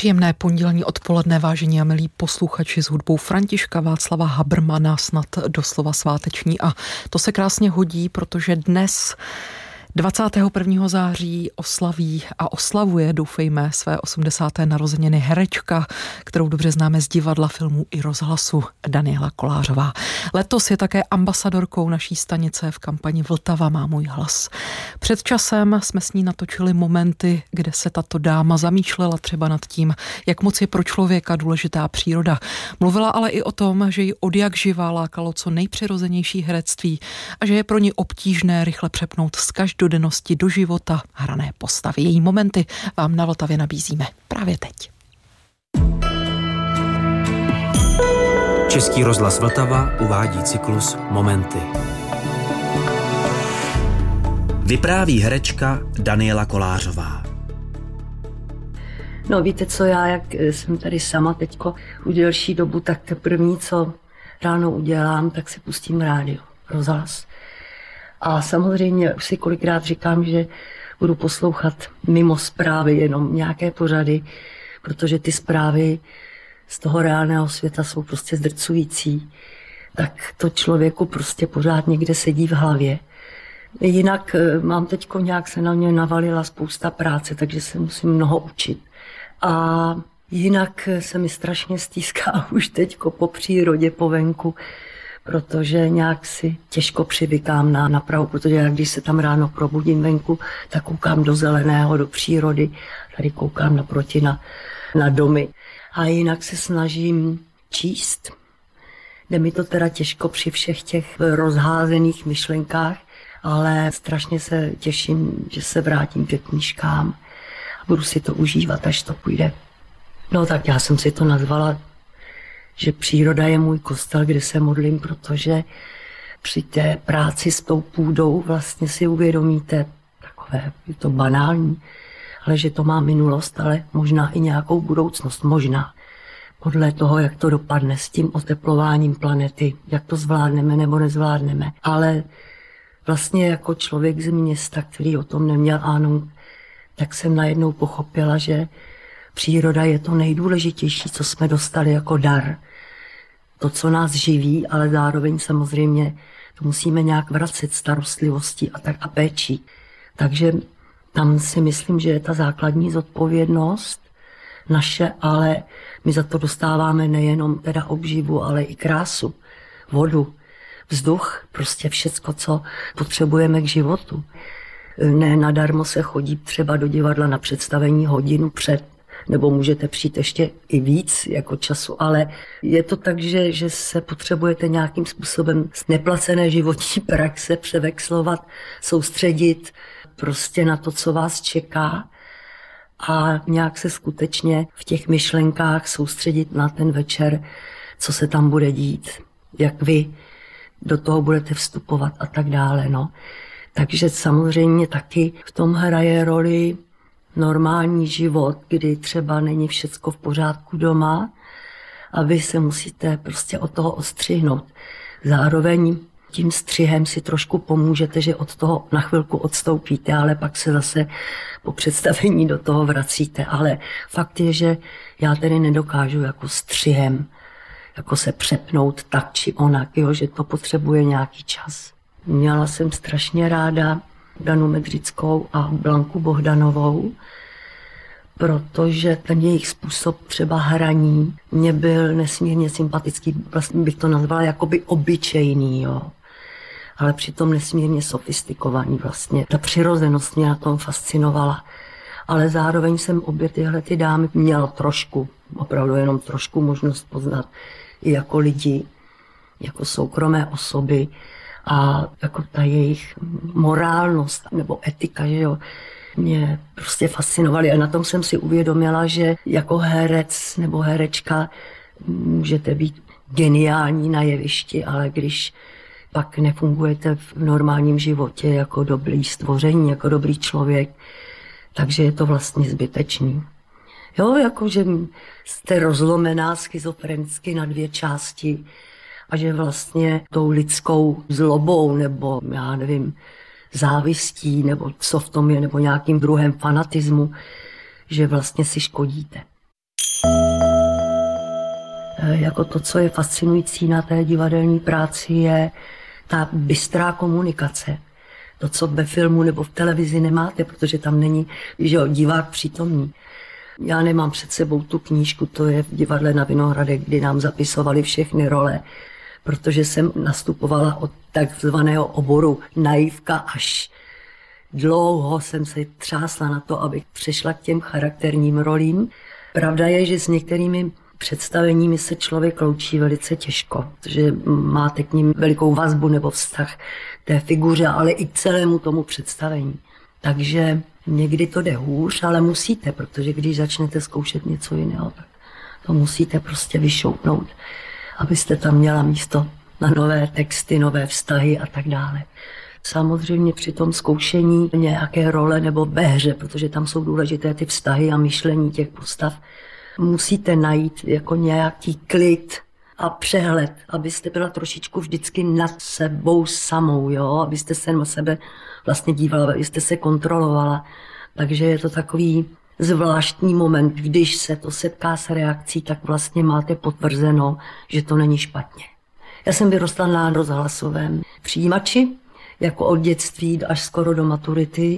Příjemné pondělní odpoledne, vážení a milí posluchači, s hudbou Františka Václava Habermana, snad doslova sváteční. A to se krásně hodí, protože dnes 21. září oslaví a oslavuje, doufejme, své 80. narozeniny herečka, kterou dobře známe z divadla, filmů i rozhlasu, Daniela Kolářová. Letos je také ambasadorkou naší stanice v kampani Vltava má můj hlas. Před časem jsme s ní natočili momenty, kde se tato dáma zamýšlela třeba nad tím, jak moc je pro člověka důležitá příroda. Mluvila ale i o tom, že ji odjakživa lákalo co nejpřirozenější herectví a že je pro ní obtížné rychle přepnout z každodennosti do života hrané postavy. Její momenty vám na Vltavě nabízíme právě teď. Český rozhlas Vltava uvádí cyklus Momenty. Vypráví herečka Daniela Kolářová. No víte co, já jak jsem tady sama teďko už delší dobu, tak to první, co ráno udělám, tak si pustím rádio, rozhlas. A samozřejmě už si kolikrát říkám, že budu poslouchat mimo zprávy jenom nějaké pořady, protože ty zprávy z toho reálného světa jsou prostě zdrcující. Tak to člověku prostě pořád někde sedí v hlavě. Jinak mám teďko nějak se na mě navalila spousta práce, takže se musím mnoho učit. A jinak se mi strašně stýská už teďko po přírodě, po venku, protože nějak si těžko přivykám na Prahu, protože já, když se tam ráno probudím venku, tak koukám do zeleného, do přírody, tady koukám naproti na domy. A jinak se snažím číst. Jde mi to teda těžko při všech těch rozházených myšlenkách, ale strašně se těším, že se vrátím ke knížkám a budu si to užívat, až to půjde. No tak já jsem si to nazvala, že příroda je můj kostel, kde se modlím, protože při té práci s tou půdou vlastně si uvědomíte, takové, je to banální, ale že to má minulost, ale možná i nějakou budoucnost, možná. Podle toho, jak to dopadne s tím oteplováním planety, jak to zvládneme nebo nezvládneme. Ale vlastně jako člověk z města, který o tom neměl ánu, tak jsem najednou pochopila, že příroda je to nejdůležitější, co jsme dostali jako dar. To, co nás živí, ale zároveň samozřejmě to musíme nějak vracet starostlivostí a péčí. Takže tam si myslím, že je ta základní zodpovědnost naše, ale my za to dostáváme nejenom teda obživu, ale i krásu, vodu, vzduch, prostě všecko, co potřebujeme k životu. Ne nadarmo se chodí třeba do divadla na představení hodinu před, nebo můžete přijít ještě i víc jako času, ale je to tak, že se potřebujete nějakým způsobem z neplacené životní praxe převexlovat, soustředit prostě na to, co vás čeká a nějak se skutečně v těch myšlenkách soustředit na ten večer, co se tam bude dít, jak vy do toho budete vstupovat a tak dále. No. Takže samozřejmě taky v tom hraje roli normální život, kdy třeba není všecko v pořádku doma a vy se musíte prostě od toho ostřihnout. Zároveň tím střihem si trošku pomůžete, že od toho na chvilku odstoupíte, ale pak se zase po představení do toho vracíte. Ale fakt je, že já tedy nedokážu jako střihem jako se přepnout tak či onak, jo, že to potřebuje nějaký čas. Měla jsem strašně ráda Danu Medřickou a Blanku Bohdanovou, protože ten jejich způsob třeba hraní mě byl nesmírně sympatický, vlastně bych to nazvala jakoby obyčejný, jo. Ale přitom nesmírně sofistikovaný vlastně. Ta přirozenost mě na tom fascinovala. Ale zároveň jsem obě tyhle ty dámy měla trošku, opravdu jenom trošku možnost poznat i jako lidi, jako soukromé osoby a jako ta jejich morálnost nebo etika, že jo, mě prostě fascinovaly. A na tom jsem si uvědomila, že jako herec nebo herečka můžete být geniální na jevišti, ale když pak nefungujete v normálním životě jako dobrý stvoření, jako dobrý člověk, takže je to vlastně zbytečný. Jo, jakože jste rozlomená schizofrenicky na dvě části a že vlastně tou lidskou zlobou nebo já nevím, závistí nebo co v tom je, nebo nějakým druhem fanatismu, že vlastně si škodíte. Jako to, co je fascinující na té divadelní práci, je ta bystrá komunikace. To, co ve filmu nebo v televizi nemáte, protože tam není, že jo, divák přítomný. Já nemám před sebou tu knížku, to je v divadle na Vinohradech, kdy nám zapisovali všechny role, protože jsem nastupovala od takzvaného oboru naivka až dlouho jsem se třásla na to, abych přešla k těm charakterním rolím. Pravda je, že s některými představeními se člověk loučí velice těžko, protože máte k ním velikou vazbu nebo vztah té figuře, ale i k celému tomu představení. Takže někdy to jde hůř, ale musíte, protože když začnete zkoušet něco jiného, tak to musíte prostě vyšoupnout, abyste tam měla místo na nové texty, nové vztahy a tak dále. Samozřejmě při tom zkoušení nějaké role nebo ve hře, protože tam jsou důležité ty vztahy a myšlení těch postav, musíte najít jako nějaký klid a přehled, abyste byla trošičku vždycky nad sebou samou, jo? Abyste se na sebe vlastně dívala, abyste se kontrolovala. Takže je to takový zvláštní moment, když se to setká s reakcí, tak vlastně máte potvrzeno, že to není špatně. Já jsem vyrostla na rozhlasovém přijímači, jako od dětství až skoro do maturity.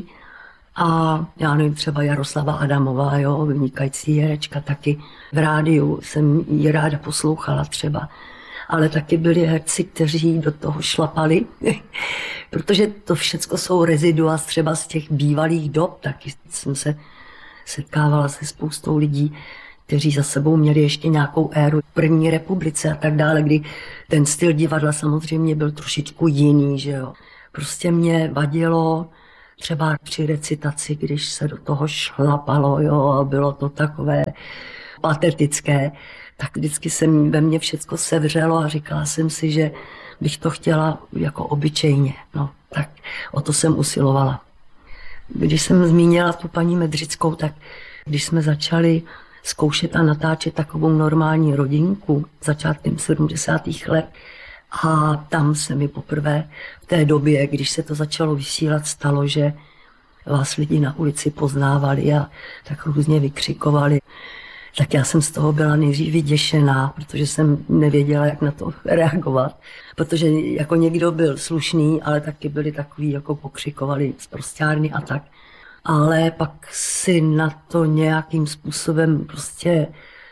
A já nevím, třeba Jaroslava Adamová, jo, vynikající herečka, taky v rádiu jsem ji ráda poslouchala třeba. Ale taky byli herci, kteří do toho šlapali, protože to všecko jsou rezidua třeba z těch bývalých dob, taky jsem se setkávala se spoustou lidí, kteří za sebou měli ještě nějakou éru první republice a tak dále, kdy ten styl divadla samozřejmě byl trošičku jiný, že jo. Prostě mě vadilo třeba při recitaci, když se do toho šlapalo, jo, a bylo to takové patetické, tak vždycky se ve mně všecko sevřelo a říkala jsem si, že bych to chtěla jako obyčejně. No, tak o to jsem usilovala. Když jsem zmínila tu paní Medřickou, tak když jsme začali zkoušet a natáčet takovou normální rodinku začátkem 70. let, a tam se mi poprvé v té době, když se to začalo vysílat, stalo, že vás lidi na ulici poznávali a tak různě vykřikovali. Tak já jsem z toho byla nejdřív vyděšená, protože jsem nevěděla, jak na to reagovat. Protože jako někdo byl slušný, ale taky byli takový, jako pokřikovali z prostěrny a tak. Ale pak si na to nějakým způsobem prostě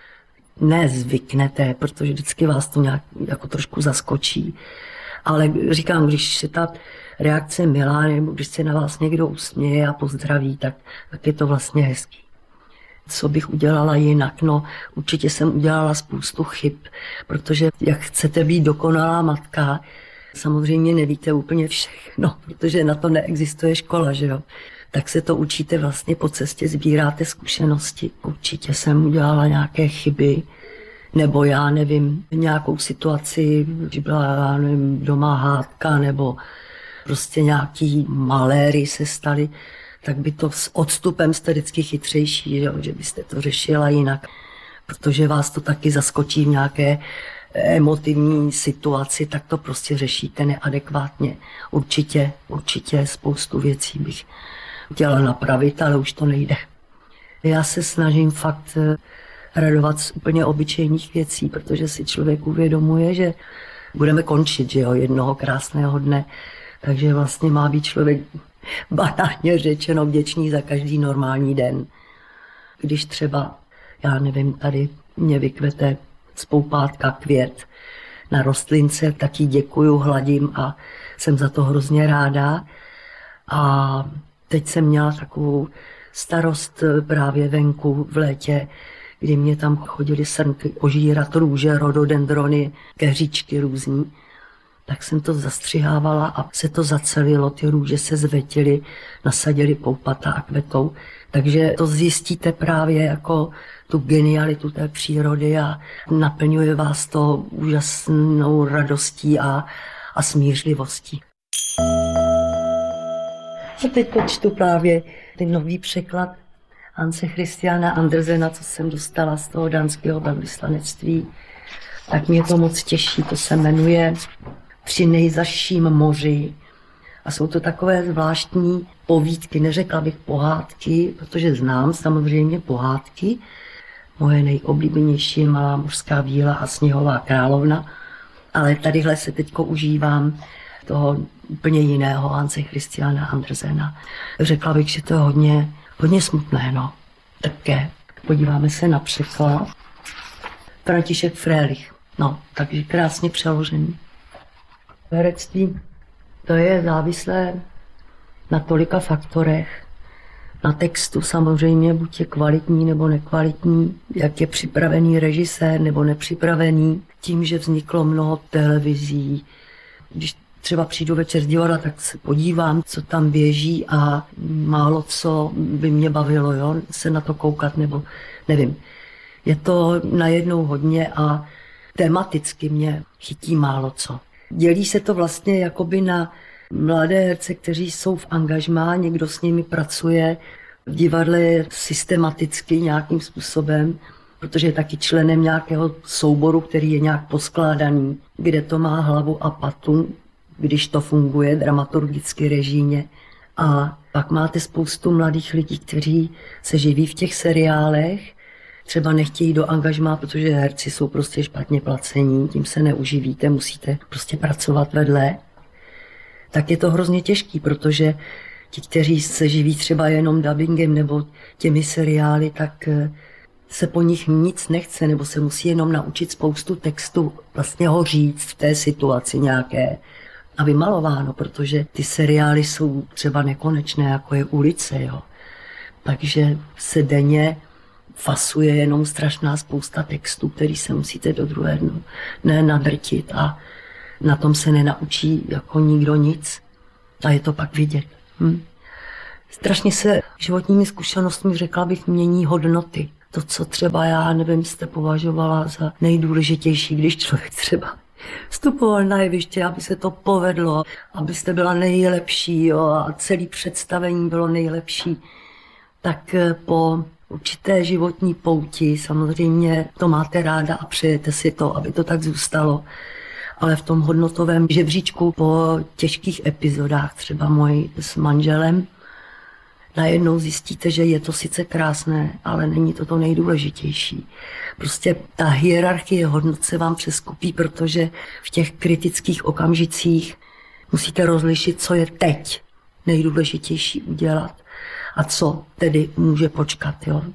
nezvyknete, protože vždycky vás to nějak jako trošku zaskočí. Ale říkám, když je ta reakce milá, nebo když se na vás někdo usměje a pozdraví, tak je to vlastně hezký. Co bych udělala jinak? No, určitě jsem udělala spoustu chyb, protože jak chcete být dokonalá matka, samozřejmě nevíte úplně všechno, protože na to neexistuje škola, že jo. Tak se to učíte vlastně po cestě, sbíráte zkušenosti. Určitě jsem udělala nějaké chyby, nebo já nevím, nějakou situaci, že byla, já nevím, doma hádka, nebo prostě nějaký maléry se staly, tak by to s odstupem jste vždycky chytřejší, že byste to řešila jinak, protože vás to taky zaskočí v nějaké emotivní situaci, tak to prostě řešíte neadekvátně. Určitě spoustu věcí bych chtěla napravit, ale už to nejde. Já se snažím fakt radovat z úplně obyčejných věcí, protože si člověk uvědomuje, že budeme končit, že jo, jednoho krásného dne. Takže vlastně má být člověk banálně řečeno vděčný za každý normální den. Když třeba, já nevím, tady mě vykvete z poupátka květ na rostlince, tak jí děkuju, hladím a jsem za to hrozně ráda. A teď jsem měla takovou starost právě venku v létě, kdy mě tam chodily srnky ožírat růže, rododendrony, keříčky různý. Tak jsem to zastřihávala a se to zacelilo, ty růže se zvetily, nasadily poupata a kvetou. Takže to zjistíte právě jako tu genialitu té přírody a naplňuje vás to úžasnou radostí a smířlivostí. A teď čtu právě ten nový překlad Hanse Christiana Andersena, co jsem dostala z toho dánského velvyslanectví. Tak mě to moc těší, to se jmenuje Při nejzaším moři. A jsou to takové zvláštní povídky, neřekla bych pohádky, protože znám samozřejmě pohádky, Moje nejoblíbenější je Malá mořská víla a Sněhová královna, ale tadyhle se teďko užívám toho úplně jiného Hanse Christiana Andersena. Řekla bych, že to je hodně smutné, no. Také podíváme se na překlad. František Frélich, no, takže krásně přeložený. Herectví, to je závislé na tolika faktorech. Na textu samozřejmě, buď je kvalitní nebo nekvalitní, jak je připravený režisér nebo nepřipravený. Tím, že vzniklo mnoho televizí. Když třeba přijdu večer z divadla, tak se podívám, co tam běží a málo co by mě bavilo, jo? Se na to koukat nebo nevím. Je to najednou hodně a tematicky mě chytí málo co. Dělí se to vlastně jakoby na mladé herce, kteří jsou v angažmá, někdo s nimi pracuje v divadle systematicky nějakým způsobem, protože je taky členem nějakého souboru, který je nějak poskládaný, kde to má hlavu a patu, když to funguje dramaturgicky, režijně. A pak máte spoustu mladých lidí, kteří se živí v těch seriálech, třeba nechtějí do angažmá, protože herci jsou prostě špatně placení, tím se neuživíte, musíte prostě pracovat vedle. Tak je to hrozně těžký, protože ti, kteří se živí třeba jenom dubbingem nebo těmi seriály, tak se po nich nic nechce, nebo se musí jenom naučit spoustu textu, vlastně ho říct v té situaci nějaké a vymalováno, protože ty seriály jsou třeba nekonečné, jako je Ulice, jo. Takže se denně fasuje jenom strašná spousta textů, který se musíte do druhé dne nadrtit a na tom se nenaučí jako nikdo nic a je to pak vidět. Strašně se životními zkušenostmi, řekla bych, mění hodnoty. To, co třeba já nevím, jste považovala za nejdůležitější, když člověk třeba vstupoval na jeviště, aby se to povedlo, abyste byla nejlepší, jo, a celé představení bylo nejlepší, tak po určité životní pouti samozřejmě to máte ráda a přejete si to, aby to tak zůstalo. Ale v tom hodnotovém žebříčku po těžkých epizodách, třeba můj s manželem, najednou zjistíte, že je to sice krásné, ale není to to nejdůležitější. Prostě ta hierarchie hodnot se vám přeskupí, protože v těch kritických okamžicích musíte rozlišit, co je teď nejdůležitější udělat a co tedy může počkat. Jo?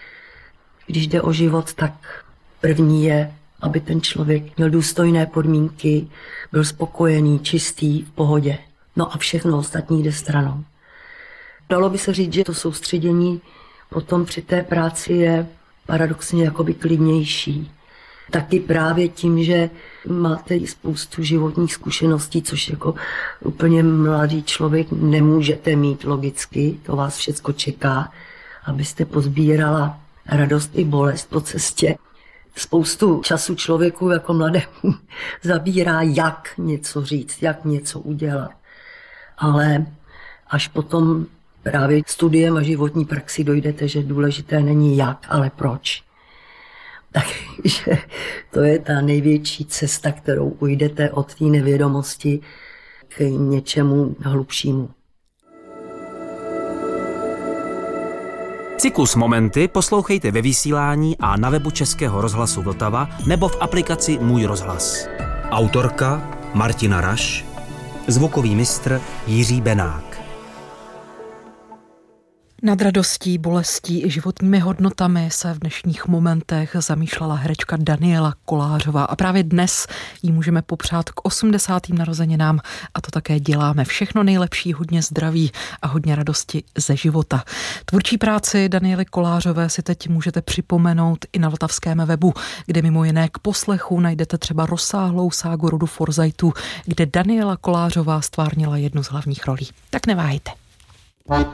Když jde o život, tak první je, aby ten člověk měl důstojné podmínky, byl spokojený, čistý, v pohodě. No a všechno ostatní jde stranou. Dalo by se říct, že to soustředění potom při té práci je paradoxně jakoby klidnější. Taky právě tím, že máte spoustu životních zkušeností, což jako úplně mladý člověk nemůžete mít logicky, to vás všecko čeká, abyste pozbírala radost i bolest po cestě. Spoustu času člověku jako mladému zabírá, jak něco říct, jak něco udělat. Ale až potom právě studiem a životní praxi dojdete, že důležité není jak, ale proč. Takže to je ta největší cesta, kterou ujdete od té nevědomosti k něčemu hlubšímu. Cyklus Momenty poslouchejte ve vysílání a na webu Českého rozhlasu Vltava nebo v aplikaci Můj rozhlas. Autorka Martina Raš, zvukový mistr Jiří Benák. Nad radostí, bolestí i životními hodnotami se v dnešních momentech zamýšlela herečka Daniela Kolářová a právě dnes jí můžeme popřát k 80. narozeninám a to také děláme. Všechno nejlepší, hodně zdraví a hodně radosti ze života. Tvůrčí práci Daniely Kolářové si teď můžete připomenout i na vltavském webu, kde mimo jiné k poslechu najdete třeba rozsáhlou ságu rodu Forzajtů, kde Daniela Kolářová stvárnila jednu z hlavních rolí. Tak neváhejte.